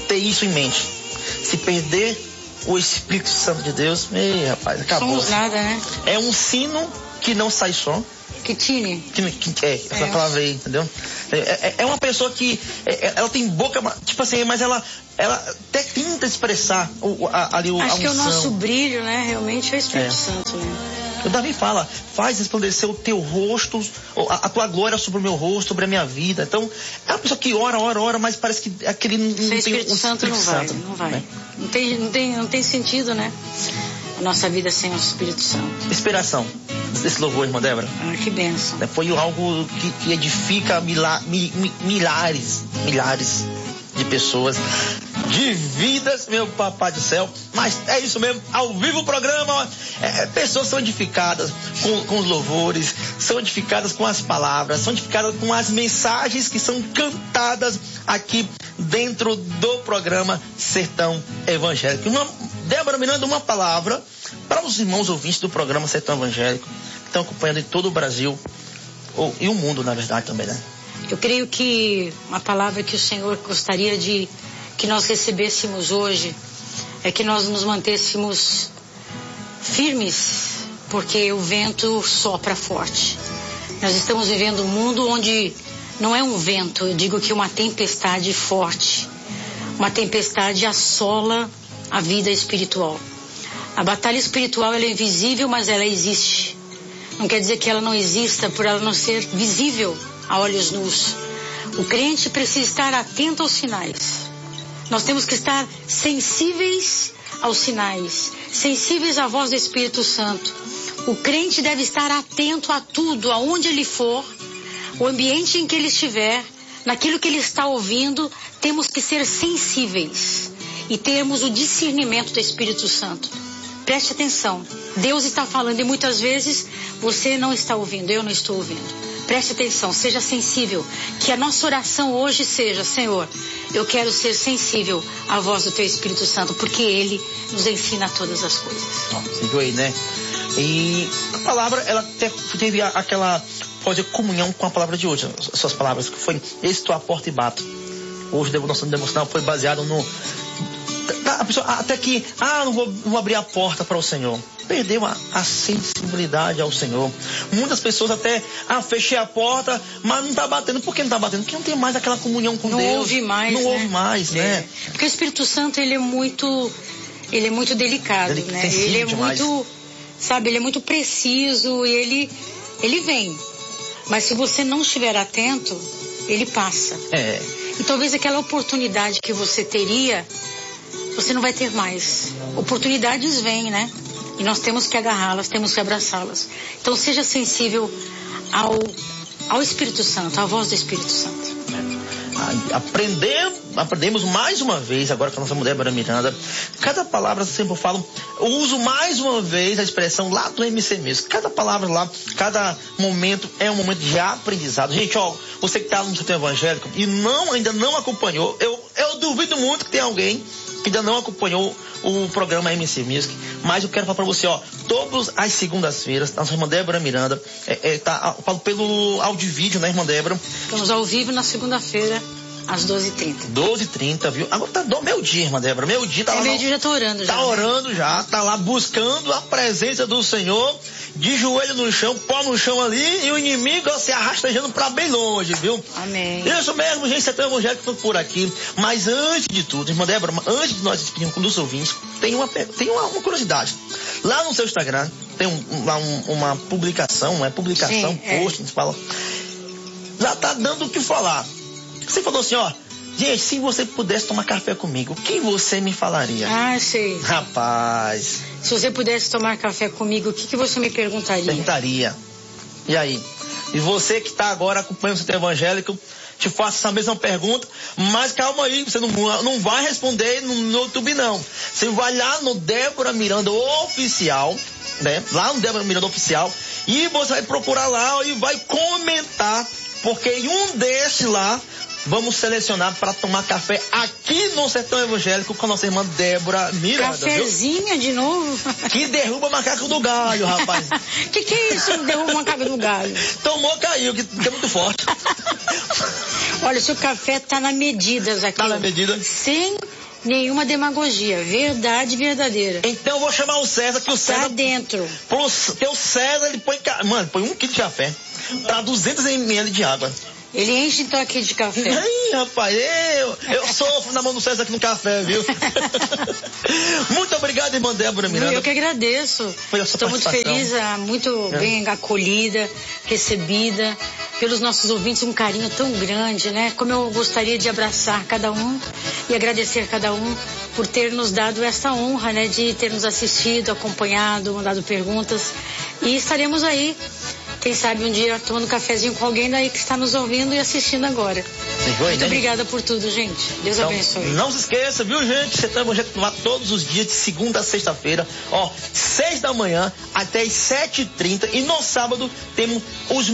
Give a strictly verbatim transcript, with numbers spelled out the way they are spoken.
ter isso em mente. Se perder o Espírito Santo de Deus, ei, rapaz, acabou. Somos nada, né? É um sino que não sai som. Que tine. Que, que, é, essa é. palavra aí, entendeu? É, é uma pessoa que, é, ela tem boca, tipo assim, mas ela, ela até tenta expressar o, a, ali o, Acho a que unção. o nosso brilho, né, realmente é o Espírito é. Santo, né? O Davi fala, faz resplandecer o teu rosto, a, a tua glória sobre o meu rosto, sobre a minha vida. Então, é uma pessoa que ora, ora, ora, mas parece que aquele não, não tem o Espírito Santo não vai, Santo, não vai. Né? Não tem, não tem, não tem sentido, né? A nossa vida sem o Espírito Santo. Inspiração desse louvor, irmã Débora. Ah, que bênção. Foi algo que, que edifica milha, mi, mi, milhares, milhares de pessoas, de vidas, meu papai do céu. Mas é isso mesmo, ao vivo o programa, é, pessoas são edificadas com, com os louvores, são edificadas com as palavras, são edificadas com as mensagens que são cantadas aqui dentro do programa Sertão Evangélico. Uma, Débora Miranda, uma palavra para os irmãos ouvintes do programa Sertão Evangélico, que estão acompanhando em todo o Brasil, ou, e o mundo, na verdade, também, né? Eu creio que uma palavra que o Senhor gostaria de que nós recebêssemos hoje é que nós nos mantêssemos firmes, porque o vento sopra forte. Nós estamos vivendo um mundo onde não é um vento, eu digo que uma tempestade forte. Uma tempestade assola a vida espiritual. A batalha espiritual, ela é invisível, mas ela existe. Não quer dizer que ela não exista por ela não ser visível a olhos nus. O crente precisa estar atento aos sinais. Nós temos que estar sensíveis aos sinais, sensíveis à voz do Espírito Santo. O crente deve estar atento a tudo, aonde ele for, o ambiente em que ele estiver, naquilo que ele está ouvindo. Temos que ser sensíveis e termos o discernimento do Espírito Santo. Preste atenção, Deus está falando e muitas vezes você não está ouvindo, eu não estou ouvindo. Preste atenção, seja sensível. Que a nossa oração hoje seja: Senhor, eu quero ser sensível à voz do Teu Espírito Santo, porque Ele nos ensina todas as coisas. Você viu aí, né? E a palavra, ela teve aquela, pode comunhão com a palavra de hoje. As suas palavras, que foi: estou à porta e bato. Hoje o nosso devocional foi baseado no... A pessoa, até que, ah, não vou, não vou abrir a porta para o Senhor. Perdeu a, a sensibilidade ao Senhor. Muitas pessoas até, ah, fechei a porta, mas não está batendo. Por que não está batendo? Porque não tem mais aquela comunhão com não Deus. Não ouve mais, Não né? ouve mais, é. né? Porque o Espírito Santo, ele é muito, ele é muito delicado, ele, né? Ele é demais. muito, sabe, ele é muito preciso e ele, ele vem. Mas se você não estiver atento, ele passa. É. E talvez aquela oportunidade que você teria, você não vai ter mais. Oportunidades vêm, né? E nós temos que agarrá-las, temos que abraçá-las. Então seja sensível ao, ao Espírito Santo, à voz do Espírito Santo. Aprendemos, aprendemos mais uma vez, agora com a nossa mulher Débora Miranda, cada palavra, sempre eu falo, eu uso mais uma vez a expressão lá do M C mesmo. Cada palavra lá, cada momento é um momento de aprendizado. Gente, ó, você que está no Sertão Evangélico e não, ainda não acompanhou, eu, eu duvido muito que tenha alguém que ainda não acompanhou o programa M C Music, mas eu quero falar para você, ó, todas as segundas-feiras, a nossa irmã Débora Miranda, é, é, tá, eu falo pelo áudio e vídeo, né, irmã Débora? Estamos ao vivo na segunda-feira, às doze e trinta. doze e trinta, viu? Agora tá do meu dia, irmã Débora, meu dia tá é, lá. Meu no... dia já tô orando já. Tá orando já, tá lá buscando a presença do Senhor, de joelho no chão, pó no chão ali, e o inimigo se arrastejando pra bem longe, viu? Amém. Isso mesmo, gente, Sertão Evangélico por aqui. Mas antes de tudo, irmã Débora, antes de nós despedirmos com os ouvintes, tem uma, tem uma, uma curiosidade. Lá no seu Instagram, tem um, lá um, uma publicação, uma publicação, Sim, post, a gente fala. Já tá dando o que falar. Você falou assim, ó, gente, se você pudesse tomar café comigo, o que você me falaria? Ah, sei. Rapaz. Se você pudesse tomar café comigo, o que, que você me perguntaria? Perguntaria. E aí? E você que está agora acompanhando o Sertão Evangélico, te faço essa mesma pergunta, mas calma aí, você não, não vai responder no, no YouTube não. Você vai lá no Débora Miranda Oficial, né? Lá no Débora Miranda Oficial, e você vai procurar lá e vai comentar, porque em um desses lá, vamos selecionar para tomar café aqui no Sertão Evangélico com a nossa irmã Débora Miranda. Cafezinha viu? De novo? Que derruba macaco do galho, rapaz. Que que é isso? Derruba macaco do galho? Tomou, caiu, que, que é muito forte. Olha, o seu café tá na medida, Zaqueu. Tá na medida? Sem nenhuma demagogia. Verdade verdadeira. Então eu vou chamar o César, que o César... Tá dentro. Porque o César, ele põe... Mano, põe um quilo de café pra duzentos mililitros de água. Ele enche então aqui de café. Ai, rapaz, eu, eu sofro na mão do César aqui no café, viu? Muito obrigado, irmã Débora Miranda. Eu que agradeço. Foi a sua Estou muito feliz, muito é. bem acolhida, recebida pelos nossos ouvintes, um carinho tão grande, né? Como eu gostaria de abraçar cada um e agradecer cada um por ter nos dado essa honra, né? De ter nos assistido, acompanhado, mandado perguntas. E estaremos aí, quem sabe um dia tomando um cafezinho com alguém daí que está nos ouvindo e assistindo agora. Foi, Muito né? obrigada por tudo, gente. Deus então, abençoe. Não se esqueça, viu, gente? Você está lá todos os dias, de segunda a sexta-feira, ó, seis da manhã até as sete e trinta. E no sábado temos os